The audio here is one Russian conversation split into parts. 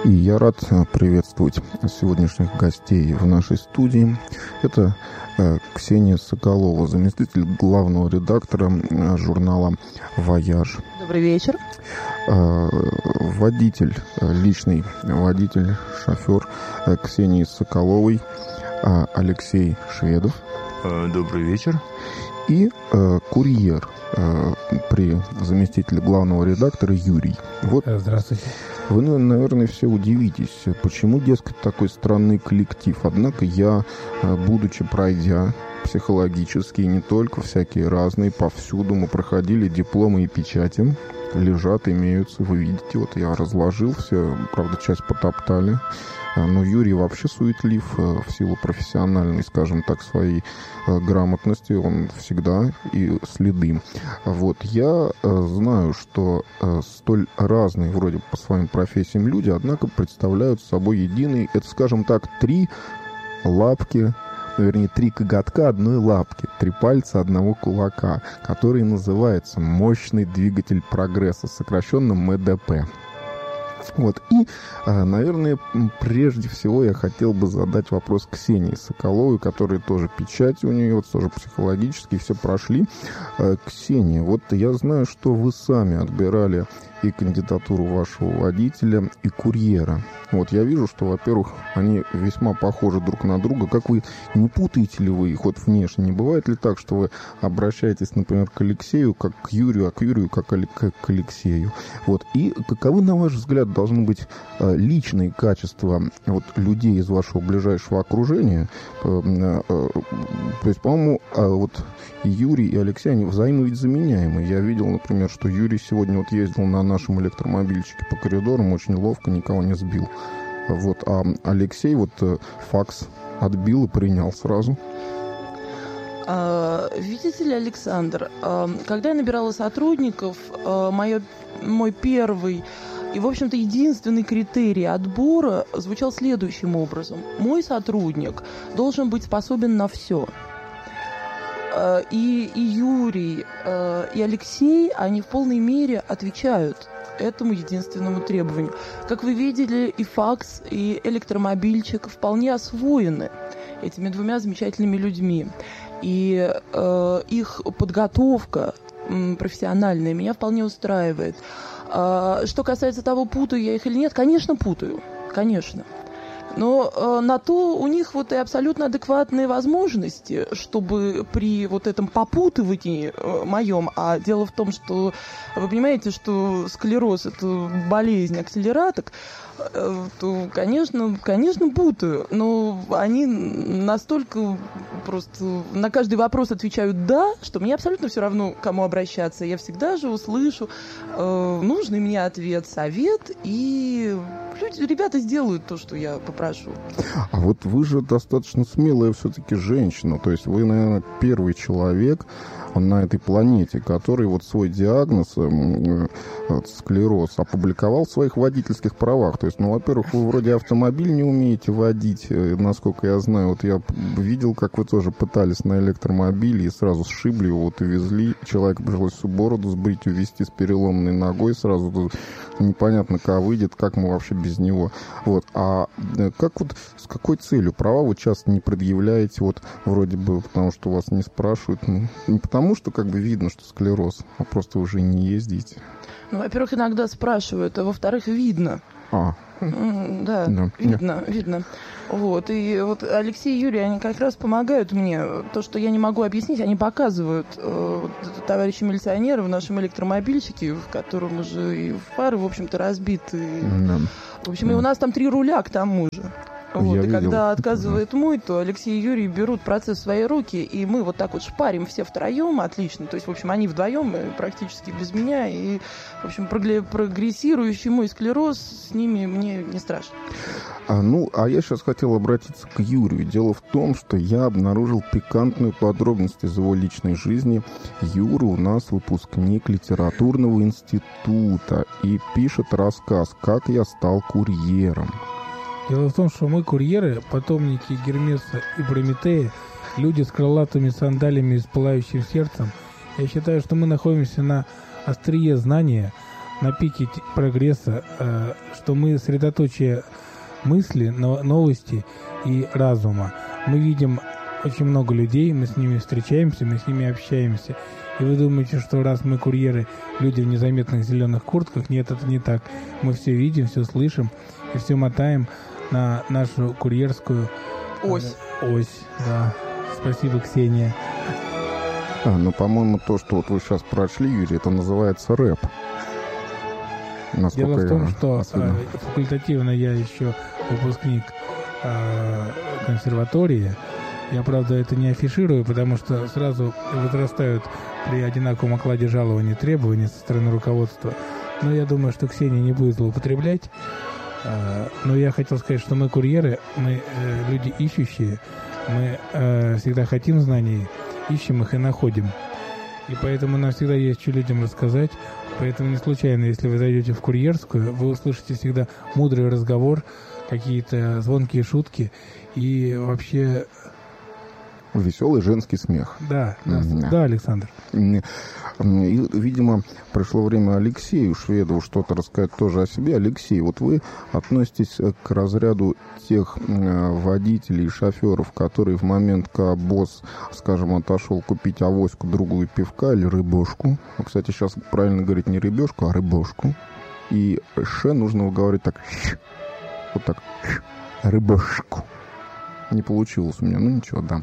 И я рад приветствовать сегодняшних гостей в нашей студии. Это Ксения Соколова, заместитель главного редактора журнала «Вояж». Добрый вечер. Водитель, личный водитель, шофер Ксении Соколовой Алексей Шведов. Добрый вечер. И курьер при заместителе главного редактора Юрий. Вот. Здравствуйте. Вы, наверное, все удивитесь, почему, дескать, такой странный коллектив. Однако я, будучи пройдя психологические, не только всякие разные, повсюду мы проходили дипломы и печати, лежат, имеются, вы видите, вот я разложил все, правда, часть потоптали. Но Юрий вообще суетлив в силу профессиональной, скажем так, своей грамотности. Он всегда и следы. Вот. Я знаю, что столь разные вроде по своим профессиям люди, однако представляют собой единый, это, скажем так, три лапки, вернее, три коготка одной лапки, три пальца одного кулака, который называется мощный двигатель прогресса, сокращенно МДП. Вот. И, наверное, прежде всего я хотел бы задать вопрос Ксении Соколовой, которая тоже печать у нее, вот тоже психологически все прошли. Ксения, вот я знаю, что вы сами отбирали и кандидатуру вашего водителя, и курьера. Вот я вижу, что, во-первых, они весьма похожи друг на друга. Как вы, не путаете ли вы их вот внешне? Не бывает ли так, что вы обращаетесь, например, к Алексею, как к Юрию, а к Юрию, как к Алексею? Вот. И каковы, на ваш взгляд, должны быть личные качества вот, людей из вашего ближайшего окружения? То есть, по-моему, вот и Юрий, и Алексей, они взаимозаменяемы. Я видел, например, что Юрий сегодня вот ездил на нашем электромобильчике по коридорам, очень ловко, никого не сбил. Вот, а Алексей вот факс отбил и принял сразу. Видите ли, Александр, когда я набирала сотрудников, мой первый и, в общем-то, единственный критерий отбора звучал следующим образом. Мой сотрудник должен быть способен на все. И Юрий, и Алексей, они в полной мере отвечают этому единственному требованию. Как вы видели, и факс, и электромобильчик вполне освоены этими двумя замечательными людьми. И их подготовка профессиональная меня вполне устраивает. Что касается того, путаю я их или нет, конечно, путаю. Конечно. Но на то у них вот и абсолютно адекватные возможности, чтобы при вот этом попутывании моем, а дело в том, что вы понимаете, что склероз – это болезнь акселераток, то, конечно, путаю. Но они настолько просто на каждый вопрос отвечают «да», что мне абсолютно все равно, к кому обращаться. Я всегда же услышу нужный мне ответ, совет, и ребята сделают то, что я попрошу. А вот вы же достаточно смелая все-таки женщина. То есть вы, наверное, первый человек на этой планете, который вот свой диагноз склероз опубликовал в своих водительских правах. То есть, ну, во-первых, вы вроде автомобиль не умеете водить, насколько я знаю. Вот я видел, как вы тоже пытались на электромобиле и сразу сшибли его, вот и везли. Человеку пришлось всю бороду сбрить, увезти с переломанной ногой сразу. Непонятно, как выйдет, как мы вообще без него. Вот. А как вот, с какой целью права вы часто не предъявляете, вот вроде бы, потому что вас не спрашивают, ну, не потому что как бы видно, что склероз, а просто вы уже не ездите? Ну, во-первых, иногда спрашивают, а во-вторых, видно. Да, видно. Вот. И вот Алексей и Юрий, они как раз помогают мне. То, что я не могу объяснить, они показывают. Товарищи милиционеры в нашем электромобильчике, в котором уже и фары, в общем-то, разбиты. В общем, и у нас там 3 руля к тому же. Вот, и когда отказывает мой, то Алексей и Юрий берут процесс в свои руки, и мы вот так вот шпарим все втроем, отлично. То есть, в общем, они вдвоем практически без меня, и, в общем, прогрессирующий мой склероз, с ними мне не страшно. А я сейчас хотел обратиться к Юрию. Дело в том, что я обнаружил пикантную подробность из его личной жизни. Юра у нас выпускник литературного института и пишет рассказ «Как я стал курьером». Дело в том, что мы курьеры, потомники Гермеса и Прометея, люди с крылатыми сандалями и с пылающим сердцем. Я считаю, что мы находимся на острие знания, на пике прогресса, что мы средоточие мысли, новости и разума. Мы видим очень много людей, мы с ними встречаемся, мы с ними общаемся. И вы думаете, что раз мы курьеры, люди в незаметных зеленых куртках? Нет, это не так. Мы все видим, все слышим и все мотаем на нашу курьерскую ось. Да. Спасибо, Ксения. Ну, по-моему, то, что вот вы сейчас прочли, Юрий, это называется рэп. Дело в том, что факультативно я еще выпускник консерватории. Я, правда, это не афиширую, потому что сразу возрастают при одинаковом окладе жалования требования со стороны руководства. Но я думаю, что Ксения не будет злоупотреблять. Но я хотел сказать, что мы курьеры, мы люди ищущие, мы всегда хотим знаний, ищем их и находим. И поэтому нам всегда есть что людям рассказать. Поэтому не случайно, если вы зайдете в курьерскую, вы услышите всегда мудрый разговор, какие-то звонкие шутки и вообще... Веселый женский смех. Да, Александр. И, видимо, пришло время Алексею Шведову что-то рассказать тоже о себе. Алексей, вот вы относитесь к разряду тех водителей и шоферов, которые в момент, когда босс, скажем, отошел купить авоську, другую пивка или рыбешку. Ну, кстати, сейчас правильно говорить не рыбешку, а рыбешку. И «ш» нужно выговаривать так. Вот так. Рыбешку. Не получилось у меня, ну ничего, да.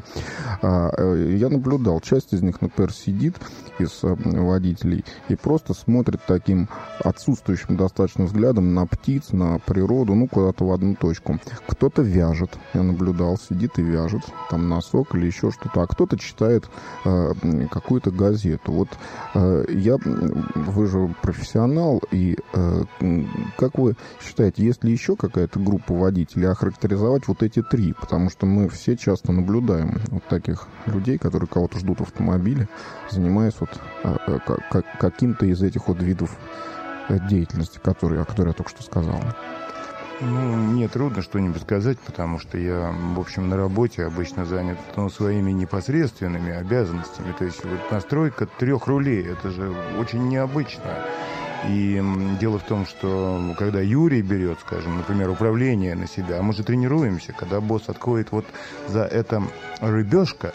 Я наблюдал, часть из них, например, сидит из водителей и просто смотрит таким отсутствующим достаточно взглядом на птиц, на природу, ну, куда-то в одну точку. Кто-то вяжет, я наблюдал, сидит и вяжет, там носок или еще что-то, а кто-то читает какую-то газету. Вот вы же профессионал, и как вы считаете, есть ли еще какая-то группа водителей, охарактеризовать вот эти три? Потому что мы все часто наблюдаем вот таких людей, которые кого-то ждут в автомобиле, занимаясь вот каким-то из этих вот видов деятельности, о которой я только что сказал. Ну, мне трудно что-нибудь сказать, потому что я, в общем, на работе обычно занят своими непосредственными обязанностями. То есть вот настройка 3 рулей, это же очень необычно. И дело в том, что когда Юрий берет, скажем, например, управление на себя, мы же тренируемся, когда босс отходит вот за это рыбешка,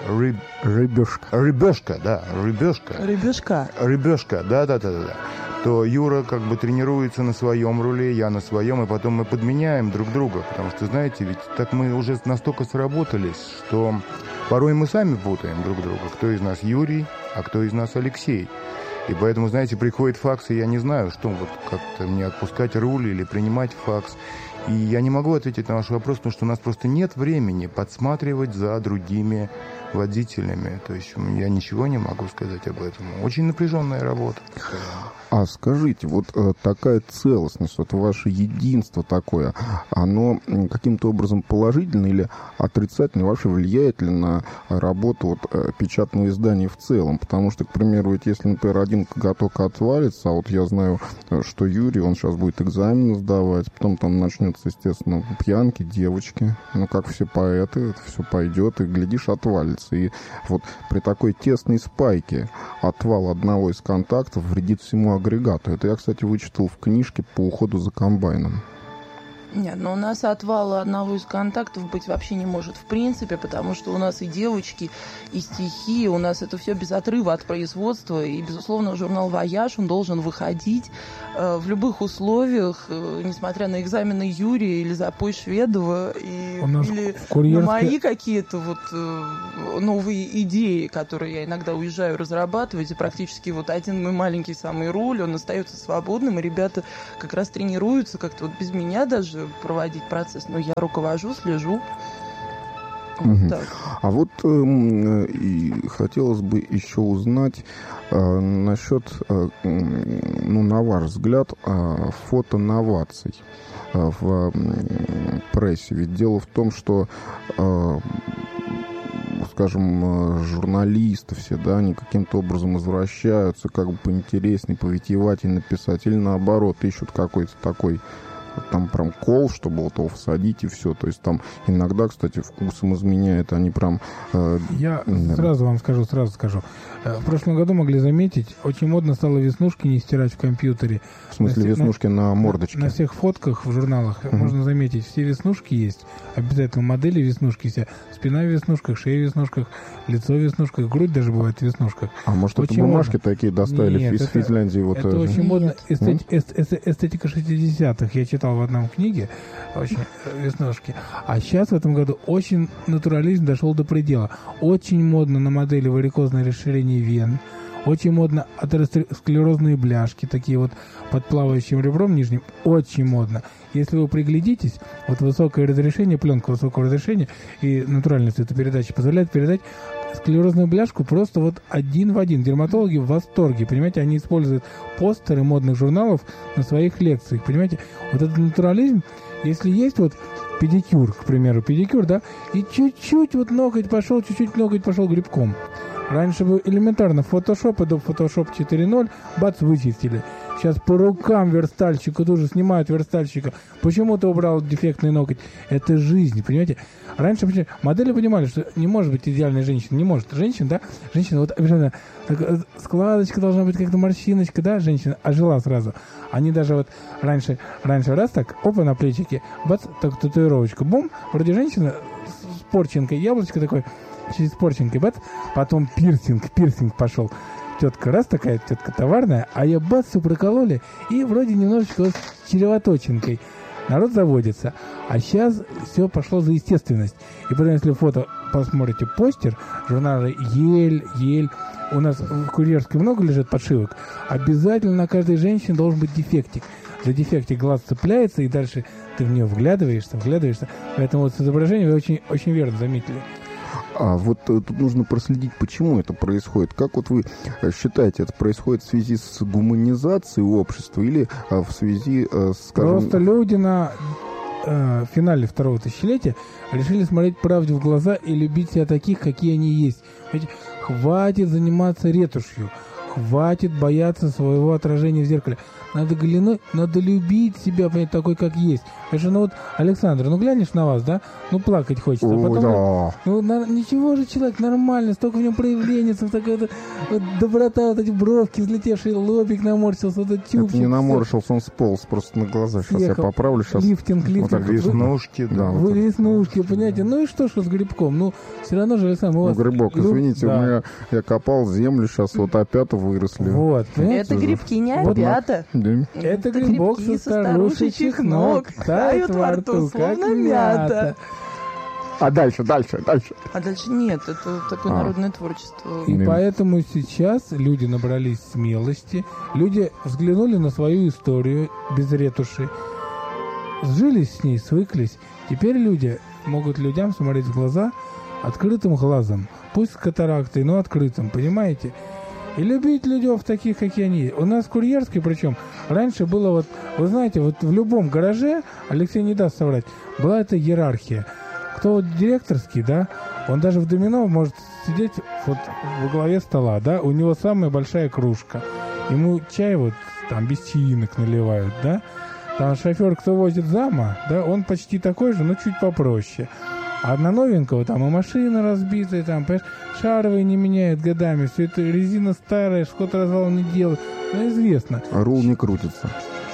то Юра как бы тренируется на своем руле, я на своем, и потом мы подменяем друг друга, потому что, знаете, ведь так мы уже настолько сработались, что порой мы сами путаем друг друга, кто из нас Юрий, а кто из нас Алексей. И поэтому, знаете, приходит факс, и я не знаю, что вот как-то мне отпускать руль или принимать факс. И я не могу ответить на ваш вопрос, потому что у нас просто нет времени подсматривать за другими водителями. То есть я ничего не могу сказать об этом. Очень напряженная работа. А скажите, вот такая целостность, вот ваше единство такое, оно каким-то образом положительно или отрицательно вообще влияет ли на работу вот печатного издания в целом? Потому что, к примеру, ведь если, например, один коготок отвалится, а вот я знаю, что Юрий, он сейчас будет экзамены сдавать, потом там начнется, естественно, пьянки, девочки, ну, как все поэты, это все пойдет, и, глядишь, отвалится. И вот при такой тесной спайке отвал одного из контактов вредит всему агрегату. Это я, кстати, вычитал в книжке по уходу за комбайном. Нет, но у нас отвала одного из контактов быть вообще не может в принципе, потому что у нас и девочки, и стихи, у нас это все без отрыва от производства, и, безусловно, журнал «Вояж», он должен выходить в любых условиях, несмотря на экзамены Юрия или запой Шведова, или на мои какие-то вот новые идеи, которые я иногда уезжаю разрабатывать, и практически вот один мой маленький самый руль, он остается свободным, и ребята как раз тренируются как-то вот без меня даже проводить процесс, но я руковожу, слежу. Вот так. А вот и хотелось бы еще узнать насчет, ну, на ваш взгляд, фотоноваций в прессе. Ведь дело в том, что скажем, журналисты все, да, они каким-то образом возвращаются, как бы поинтереснее, повитиеватее написать, или наоборот, ищут какой-то такой там прям кол, чтобы вот его всадить и все. То есть там иногда, кстати, вкусом изменяет, они прям... Я сразу скажу. В прошлом году могли заметить, очень модно стало веснушки не стирать в компьютере. В смысле веснушки на мордочке? На всех фотках в журналах можно заметить, все веснушки есть. Обязательно модели веснушки все. Спина в веснушках, шея в веснушках, лицо в веснушках, грудь даже бывает в веснушках. А может, очень это бумажки модно. такие доставили из Финляндии? Вот это очень модно. Эстетика 60-х. Я читал в одном книге очень веснушки. А сейчас в этом году очень натурализм дошел до предела. Очень модно на модели варикозное расширение вен. Очень модно атеросклерозные бляшки, такие вот под плавающим ребром нижним. Очень модно. Если вы приглядитесь, вот высокое разрешение, пленка высокого разрешения и натуральная цветопередача позволяет передать склерозную бляшку просто вот один в один. Дерматологи в восторге, понимаете, они используют постеры модных журналов на своих лекциях, понимаете. Вот этот натурализм, если есть вот педикюр, к примеру, да, и чуть-чуть вот ноготь пошел грибком. Раньше бы элементарно Photoshop, Adobe Photoshop 4.0, бац, вычистили. Сейчас по рукам верстальщика тоже снимают верстальщика. Почему ты убрал дефектный ноготь? Это жизнь, понимаете? Раньше модели понимали, что не может быть идеальной женщины. Не может. Женщина вот обязательно складочка должна быть, как-то морщиночка, да, женщина ожила сразу. Они даже вот раньше раз так, опа, на плечике, бац, так татуировочка, бум, вроде женщина с порченкой, яблочко такое, через порченкой, бац, потом пирсинг пошел. Тетка раз такая, тетка товарная, а ее бац, прокололи, и вроде немножечко вот с червоточинкой. Народ заводится. А сейчас все пошло за естественность. И потом, если фото посмотрите, постер, журналы Ель, у нас в курьерской много лежит подшивок, обязательно на каждой женщине должен быть дефектик. За дефектик глаз цепляется, и дальше ты в нее вглядываешься. Поэтому вот с изображением вы очень, очень верно заметили. А вот тут нужно проследить, почему это происходит. Как вот вы считаете, это происходит в связи с гуманизацией общества или в связи с... Просто люди на финале второго тысячелетия решили смотреть правде в глаза и любить себя таких, какие они есть. Ведь хватит заниматься ретушью, хватит бояться своего отражения в зеркале. Надо глянуть, надо любить себя, понять, такой, как есть. Это же, вот, Александр, глянешь на вас, да? Плакать хочется. А потом, ничего же, человек нормальный, столько в нем проявлений, такая вот доброта, вот эти бровки взлетевшие, лобик наморщился, вот этот тюбчик. Это не наморщился, он сполз просто на глаза. Сейчас я поправлю. Сейчас. Лифтинг. Вот так, веснушки. Да, вот веснушки, понимаете? Ну и что с грибком? Все равно же, Александр, у вас... грибок, извините, да. Я копал землю, сейчас вот опята выросли. Вот, это грибки, не опята. Это грибок со старушечьих ног. Тает во рту, словно мята. А дальше. А дальше нет, это такое народное творчество. И поэтому сейчас люди набрались смелости, люди взглянули на свою историю без ретуши, сжились с ней, свыклись. Теперь люди могут людям смотреть в глаза открытым глазом. Пусть с катарактой, но открытым, понимаете? И любить людей таких, какие они есть. У нас курьерский, причем, раньше было вот, вы знаете, вот в любом гараже, Алексей не даст соврать, была эта иерархия. Кто вот директорский, да, он даже в домино может сидеть вот во главе стола, да, у него самая большая кружка. Ему чай вот там без чаинок наливают, да. Там шофер, кто возит зама, да, он почти такой же, но чуть попроще. А на новенького там и машина разбитая, там, понимаешь, шаровые не меняют годами, все это резина старая, что-то развал не делает. известно. А руль не крутится.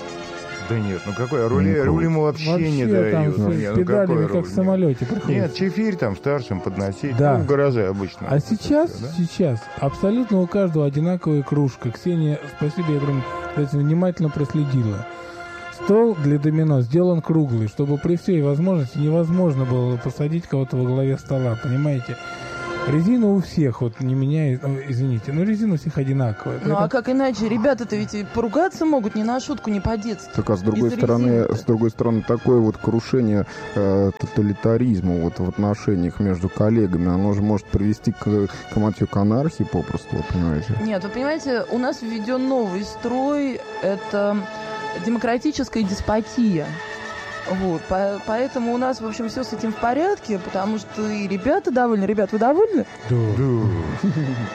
Да нет, какой? Руль ему вообще не дают. Там с педалями, как в самолете. Нет, чефирь там старшим подносить. Да. В гараже обычно. А сейчас абсолютно у каждого одинаковая кружка. Ксения, спасибо, я говорю, внимательно проследила. Стол для домино сделан круглый, чтобы при всей возможности невозможно было посадить кого-то во главе стола, понимаете? Резина у всех вот не меняет, извините, но резина у всех одинаковая. Ну а как иначе? Ребята-то ведь поругаться могут не на шутку, не по-детски. Так, а с другой стороны, такое вот крушение тоталитаризма вот в отношениях между коллегами, оно же может привести к анархии попросту, вы понимаете? Нет, вы понимаете, у нас введен новый строй, это демократическая деспотия. Вот, поэтому у нас, в общем, все с этим в порядке, потому что и ребята довольны. Ребят, вы довольны? Да.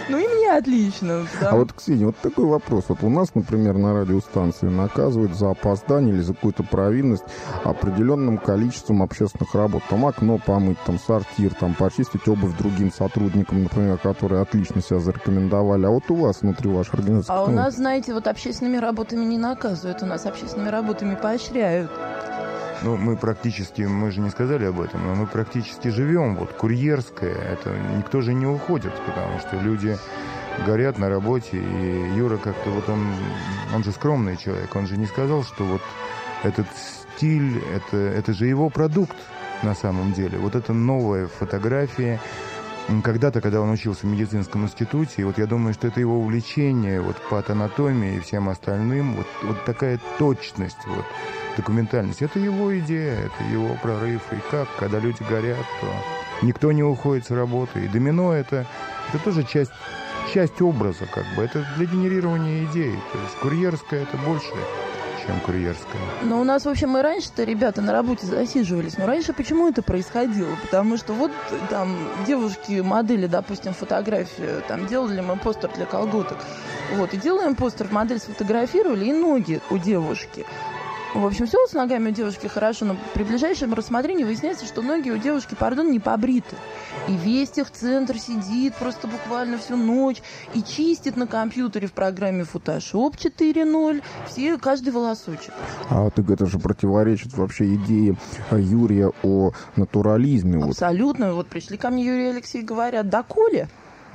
Ну и мне отлично. А вот, Ксения, вот такой вопрос. Вот у нас, например, на радиостанции наказывают за опоздание или за какую-то провинность определенным количеством общественных работ. Там окно помыть, там сортир, там почистить обувь другим сотрудникам, например, которые отлично себя зарекомендовали. А вот у вас внутри вашей организации... А у нас, знаете, вот общественными работами не наказывают, у нас общественными работами поощряют. Ну, мы же не сказали об этом, но мы практически живем, вот, курьерское, это никто же не уходит, потому что люди горят на работе, и Юра как-то вот он же скромный человек, он же не сказал, что вот этот стиль, это же его продукт на самом деле, вот это новая фотография. Когда-то, когда он учился в медицинском институте, и вот я думаю, что это его увлечение вот патанатомией и всем остальным, вот такая точность, вот, документальность, это его идея, это его прорыв. И как, когда люди горят, то никто не уходит с работы. И домино это тоже часть образа, как бы. Это для генерирования идей. То есть курьерское это больше, чем курьерское. Но у нас, в общем, и раньше-то ребята на работе засиживались. Но раньше почему это происходило? Потому что вот там девушки-модели, допустим, фотографию, там делали мы постер для колготок. Вот, и делаем постер, модель сфотографировали, и ноги у девушки. В общем, все с ногами у девушки хорошо, но при ближайшем рассмотрении выясняется, что ноги у девушки, не побриты. И весь техцентр сидит просто буквально всю ночь и чистит на компьютере в программе Photoshop 4.0 каждый волосочек. А вот это же противоречит вообще идее Юрия о натурализме. Абсолютно. Вот пришли ко мне Юрий и Алексей, говорят, доколе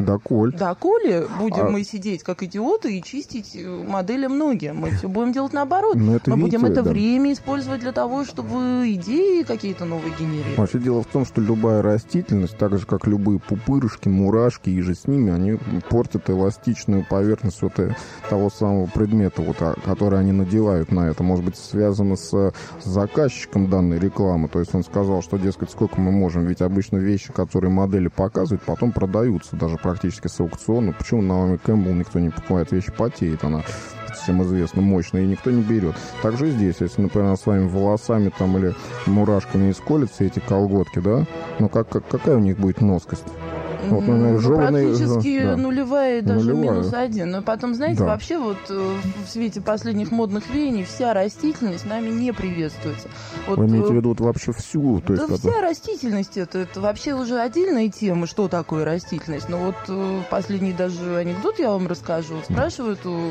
будем мы сидеть как идиоты и чистить моделям ноги. Мы все будем делать наоборот. Мы будем это время использовать для того, чтобы идеи какие-то новые генерировать. Вообще дело в том, что любая растительность, так же как любые пупырышки, мурашки и же с ними, они портят эластичную поверхность того самого предмета, который они надевают на это. Может быть, связано с заказчиком данной рекламы. То есть он сказал, что, дескать, сколько мы можем. Ведь обычно вещи, которые модели показывают, потом продаются даже практически с аукциона. Почему Наоми Кэмпбелл никто не покупает вещи, потеет она, всем известно, мощная, и никто не берет. Также и здесь, если, например, своими волосами там или мурашками исколятся эти колготки, да, ну какая у них будет носкость? Вот, практически нулевая, даже -1. Но потом, знаете, вообще вот в свете последних модных веяний вся растительность нами не приветствуется. Вы имеете в виду вообще всю? То есть, вся растительность это вообще уже отдельная тема, что такое растительность. Но вот последний даже анекдот я вам расскажу. Спрашивают у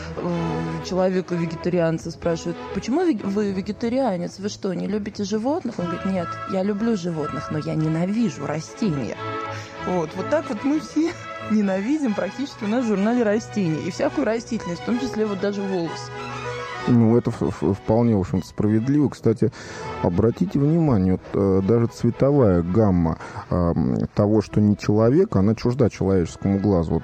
человека-вегетарианца, спрашивают, почему вы вегетарианец? Вы что, не любите животных? Он говорит, нет, я люблю животных, но я ненавижу растения. Вот так вот мы все ненавидим практически у нас в журнале растения. И всякую растительность, в том числе вот даже волосы. Ну, это вполне, в общем-то, справедливо. Кстати, обратите внимание, вот, даже цветовая гамма того, что не человек, она чужда человеческому глазу.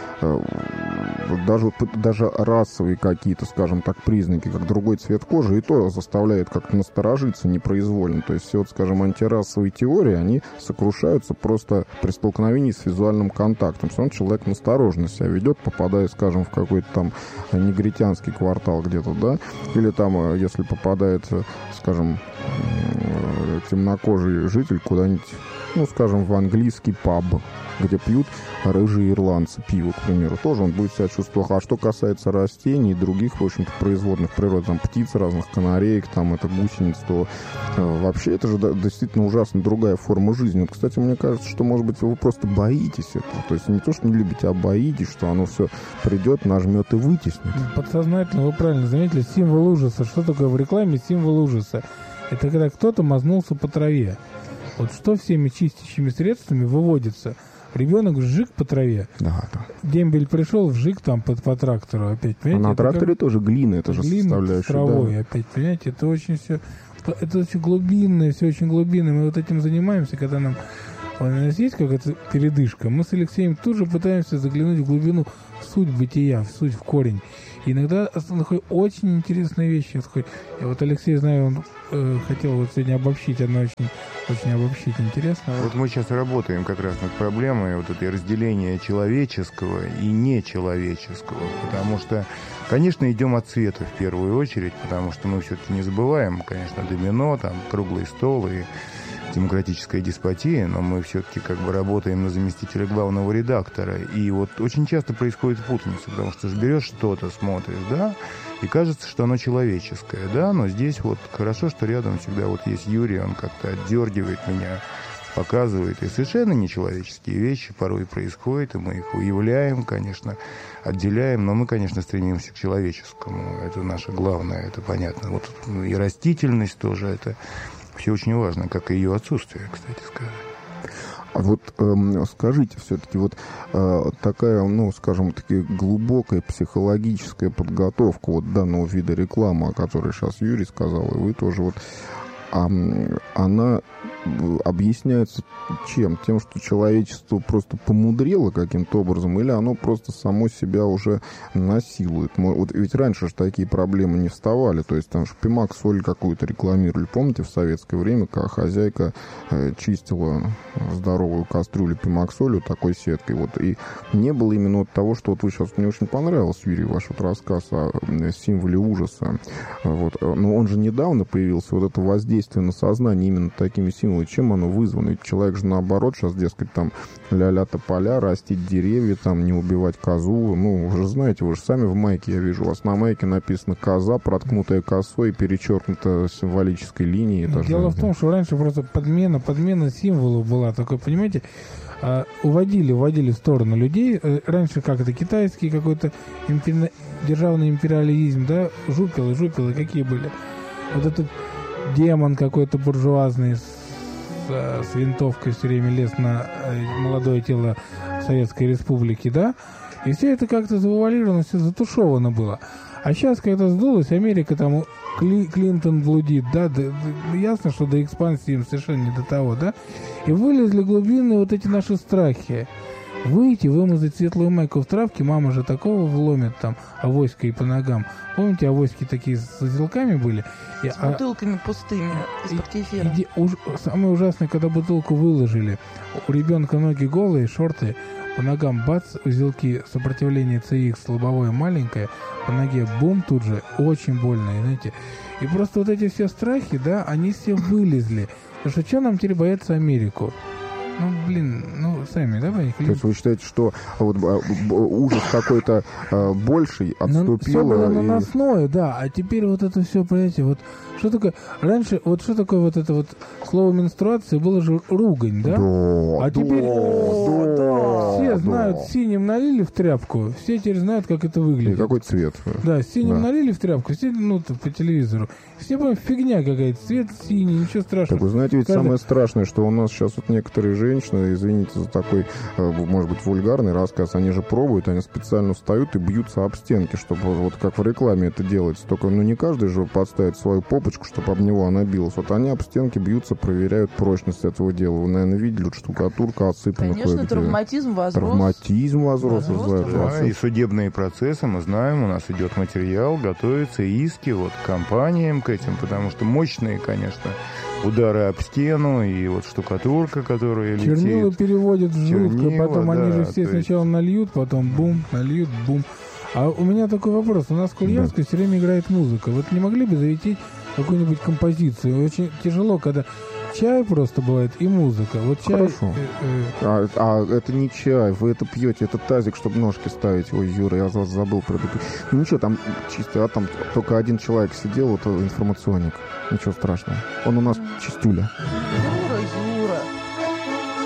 Даже расовые какие-то, скажем так, признаки, как другой цвет кожи, и то заставляет как-то насторожиться непроизвольно. То есть все, антирасовые теории, они сокрушаются просто при столкновении с визуальным контактом. Все равно человек настороженно себя ведет, попадая, скажем, в какой-то там негритянский квартал где-то, да, или там, если попадает, скажем, темнокожий житель куда-нибудь, скажем, в английский паб, где пьют рыжие ирландцы пиво, к примеру, тоже он будет себя чувствовать. А что касается растений и других, в общем-то, производных природы, там, птиц разных, канареек, там, это гусениц, то вообще это же действительно ужасно другая форма жизни. Вот, кстати, мне кажется, что, может быть, вы просто боитесь этого. То есть не то, что не любите, а боитесь, что оно все придет, нажмет и вытеснит. Подсознательно, вы правильно заметили, символ ужаса. Что такое в рекламе символ ужаса? Это когда кто-то мазнулся по траве. Вот что всеми чистящими средствами выводится? Ребенок вжик по траве. Да. Дембель пришел, вжик там по трактору опять. Понимаете? А на тракторе тоже глина, это же составляющая. С травой опять, понимаете? Это очень все... Это очень глубинное, все очень глубинное. Мы вот этим занимаемся, когда нам... У нас есть какая-то передышка. Мы с Алексеем тут же пытаемся заглянуть в глубину, в суть бытия, в суть, в корень. И иногда находят очень интересные вещи. Я вот Алексей, знаю, он хотел вот сегодня обобщить, одно очень обобщить интересно. Вот мы сейчас работаем как раз над проблемой вот этой разделения человеческого и нечеловеческого. Потому что, конечно, идем от цвета в первую очередь, потому что мы все-таки не забываем, конечно, домино, там, круглый стол и демократическая деспотия, но мы все-таки как бы работаем на заместителя главного редактора. И вот очень часто происходит путаница, потому что берешь что-то, смотришь, да, и кажется, что оно человеческое, да, но здесь вот хорошо, что рядом всегда вот есть Юрий, он как-то отдергивает меня, показывает, и совершенно нечеловеческие вещи порой происходят, и мы их выявляем, конечно, отделяем, но мы, конечно, стремимся к человеческому, это наше главное, это понятно. Вот и растительность тоже, это все очень важно, как и ее отсутствие, кстати сказать. А вот скажите, все-таки вот такая, ну, скажем, таки глубокая психологическая подготовка вот данного вида рекламы, о которой сейчас Юрий сказал, и вы тоже вот, она объясняется чем? Тем, что человечество просто помудрело каким-то образом, или оно просто само себя уже насилует? Вот ведь раньше же такие проблемы не вставали, то есть там Шпимак соль какую-то рекламировали, помните, в советское время, когда хозяйка чистила здоровую кастрюлю Пимак солью такой сеткой, вот, и не было именно вот того, что вот вы сейчас, мне очень понравился, Юрий, ваш вот рассказ о символе ужаса, вот, но он же недавно появился, вот это воздействие на сознание именно такими символами. Чем оно вызвано? Ведь человек же наоборот сейчас, дескать, там ля-ля тополя, растить деревья, там не убивать козу. Ну, вы же знаете, вы же сами в майке, я вижу, у вас на майке написано «коза», проткнутая косой и перечеркнута символической линией. Дело в том, что раньше просто подмена символов была такой, понимаете, вводили в сторону людей. Раньше как это, китайский какой-то державный империализм, да, жупелы, какие были. Вот этот демон какой-то буржуазный с винтовкой все время лез на молодое тело Советской Республики, да, и все это как-то завуалировано, все затушевано было. А сейчас, когда сдулось, Америка там, Клинтон блудит, да, ясно, что до экспансии им совершенно не до того, да, и вылезли глубинные вот эти наши страхи. Выйти, вымазать светлую майку в травке, мама же такого вломит там авоськой по ногам. Помните, авоськи такие с узелками были? С бутылками пустыми из-под кефира. Самое ужасное, когда бутылку выложили, у ребенка ноги голые, шорты, по ногам бац, узелки, сопротивление CX лобовое маленькое, по ноге бум тут же, очень больно, знаете. И просто вот эти все страхи, да, они все вылезли. Потому что нам теперь бояться Америку? Ну, блин, сами, давай. То есть вы считаете, что вот ужас какой-то больший отступил? Все было наносное, да, а теперь вот это все, понимаете, вот что такое, раньше, вот что такое вот это вот слово менструация, было же ругань, да? Да, а теперь все знают, да. Синим налили в тряпку, все теперь знают, как это выглядит. И какой цвет? Да, синим налили в тряпку, все, по телевизору. Все, по-моему, фигня какая-то, цвет синий, ничего страшного. Так вы знаете, ведь самое страшное, что у нас сейчас вот некоторые женщины, извините за такой, может быть, вульгарный рассказ, они же пробуют, они специально встают и бьются об стенки, чтобы вот как в рекламе это делается. Только, не каждый же подставит свою попочку, чтобы об него она билась. Вот они об стенки бьются, проверяют прочность этого дела. Вы, наверное, видели, вот штукатурка отсыпана. Конечно, травматизм возрос. Травматизм возрос. Да, и судебные процессы, мы знаем, у нас идет материал, готовятся иски вот компаниям к этим, потому что мощные, конечно, удары об стену и вот штукатурка, которая летит. Чернила переводят в жутко, потом да, они же все сначала нальют, потом бум, нальют, бум. А у меня такой вопрос. У нас в Кульянской все время играет музыка. Вот не могли бы завести какую-нибудь композицию? Очень тяжело, когда чай просто бывает и музыка. Вот чай... Хорошо. А это не чай, вы это пьете, это тазик, чтобы ножки ставить. Ой, Юра, я вас забыл предупредить. Ну ничего, там чисто, там только один человек сидел, это информационник. Ничего страшного. Он у нас чистюля.